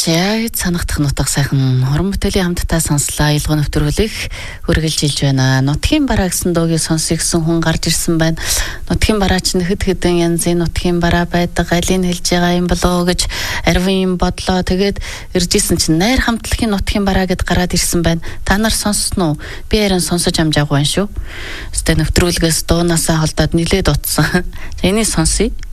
Яг санагдах нутаг сайхан хорон бүтээлийн хамтдаа сонслоо. Илгөө нэвтрүүлэг үргэлжилж байна. Нутгийн бараа гэсэн дуугийг сонсох гэсэн хүн гарч ирсэн байна. Нутгийн бараа чинь хэд хэдэн янзын нутгийн бараа байдаг. Алийг хэлж байгаа юм болоо гэж арвин бодлоо. Тэгээд иржсэн чинь найр хамтлагийн нутгийн бараа гэд гараад ирсэн байна. Та нар сонссноо? Би харин сонсож амжаагүй байна шүү. Өстэй нэвтрүүлгээс дуунасаа холдоод нилээд утсан. Энийг сонсъё.